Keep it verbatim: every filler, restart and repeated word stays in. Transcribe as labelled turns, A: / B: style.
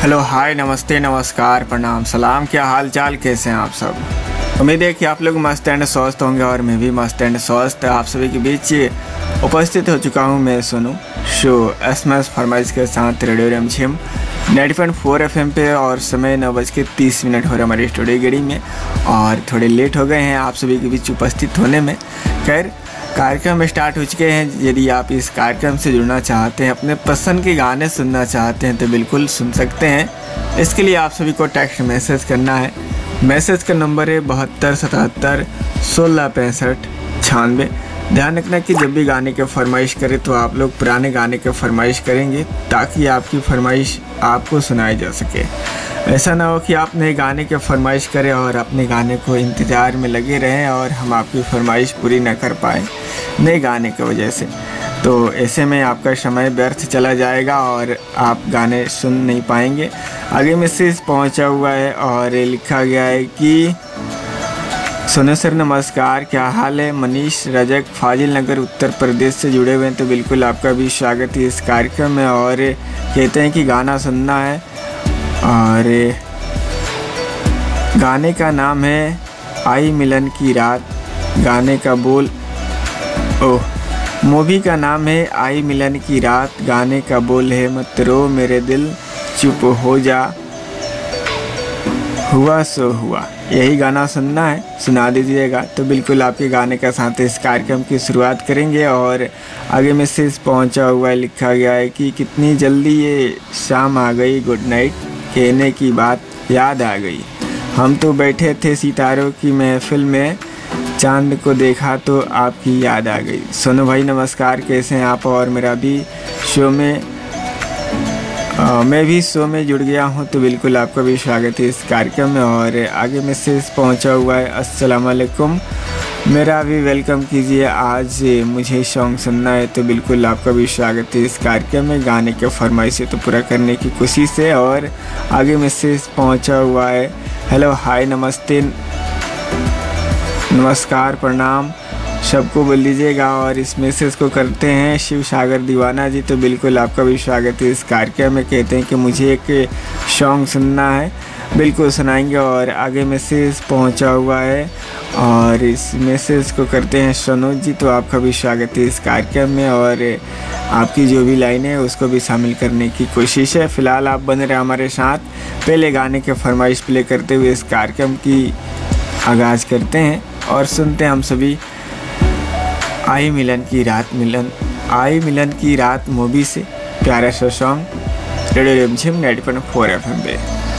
A: Hello, हाय, नमस्ते, नमस्कार, प्रणाम, सलाम। क्या हाल चाल, कैसे हैं आप सब? उम्मीद है कि आप लोग मस्त एंड स्वस्थ होंगे और मैं भी मस्त एंड स्वस्थ आप सभी के बीच उपस्थित हो चुका हूं। मैं Sonu show S M S फरमाइश के साथ रेडियो रिमझिम ninety point four F M पे, और समय नौ बज के तीस मिनट हो रहे हमारी स्टूडियो गेड़ी में, और थोड़े लेट हो गए हैं आप सभी के बीच उपस्थित होने में। खैर, कार्यक्रम स्टार्ट हो चुके हैं। यदि आप इस कार्यक्रम से जुड़ना चाहते हैं, अपने पसंद के गाने सुनना चाहते हैं, तो बिल्कुल सुन सकते हैं। इसके लिए आप सभी को टेक्स्ट मैसेज करना है। मैसेज का नंबर है बहत्तर सतहत्तर सोलह पैंसठ छियानवे। ध्यान रखना कि जब भी गाने के फरमाइश करें तो आप लोग पुराने गाने के फरमाइश करेंगे, ताकि आपकी फरमाइश आपको सुनाई जा सके। ऐसा ना हो कि आप नए गाने के फरमाइश करें और अपने गाने को इंतज़ार में लगे रहें और हम आपकी फरमाइश पूरी न कर पाएँ नए गाने की वजह से। तो ऐसे में आपका समय व्यर्थ चला जाएगा और आप गाने सुन नहीं पाएंगे। आगे मैसेज पहुंचा हुआ है और लिखा गया है कि सोनू सर नमस्कार, क्या हाल है? मनीष रजक फाजिल नगर उत्तर प्रदेश से जुड़े हुए हैं। तो बिल्कुल आपका भी स्वागत है इस कार्यक्रम में। और कहते हैं कि गाना सुनना है, और गाने का नाम है आई मिलन की रात। गाने का बोल ओह मूवी का नाम है आई मिलन की रात। गाने का बोल है मत रो मेरे दिल चुप हो जा, हुआ सो हुआ। यही गाना सुनना है, सुना दीजिएगा। तो बिल्कुल आपके गाने के साथ इस कार्यक्रम की शुरुआत करेंगे। और आगे मैसेज पहुंचा हुआ है, लिखा गया है कि कितनी जल्दी ये शाम आ गई, गुड नाइट कहने की बात याद आ गई। हम तो बैठे थे सितारों की महफिल में, चांद को देखा तो आपकी याद आ गई। सोनू भाई नमस्कार, कैसे हैं आप? और मेरा भी शो में आ, मैं भी शो में जुड़ गया हूं, तो बिल्कुल आपका भी स्वागत है इस कार्यक्रम में। और आगे मैसेज पहुंचा हुआ है, अस्सलाम वालेकुम, मेरा भी वेलकम कीजिए, आज मुझे सॉन्ग सुनना है। तो बिल्कुल आपका भी स्वागत है इस कार्यक्रम में। गाने के फरमाइश तो पूरा करने की कोशिश है। और आगे मैसेज पहुंचा हुआ है, हेलो, हाय, नमस्ते, नमस्कार, प्रणाम, सबको बोल लीजिएगा। और इस मैसेज को करते हैं शिव सागर दीवाना जी। तो बिल्कुल आपका भी स्वागत है इस कार्यक्रम में। कहते हैं कि मुझे एक सॉन्ग सुनना है, बिल्कुल सुनाएंगे। और आगे मैसेज पहुंचा हुआ है, और इस मैसेज को करते हैं सनोज जी। तो आपका भी स्वागत है इस कार्यक्रम में, और आपकी जो भी लाइन है उसको भी शामिल करने की कोशिश है। फ़िलहाल आप बने रहे हमारे साथ। पहले गाने के फरमाइश प्ले करते हुए इस कार्यक्रम की आगाज़ करते हैं और सुनते हैं हम सभी आई मिलन की रात। मिलन आई मिलन की रात मूवी से प्यारा सा सॉन्ग रेडियो रिमझिम ninety point four F M पे।